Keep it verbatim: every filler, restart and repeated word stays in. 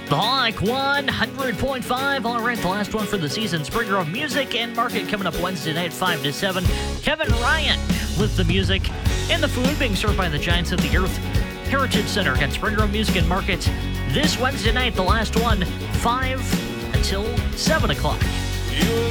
The Hawk one hundred point five. All right, the last one for the season. Springer of Music and Market coming up Wednesday night, five to seven. Kevin Ryan with the music and the food being served by the Giants of the Earth Heritage Center at Springer of Music and Market this Wednesday night, the last one, five until seven o'clock. You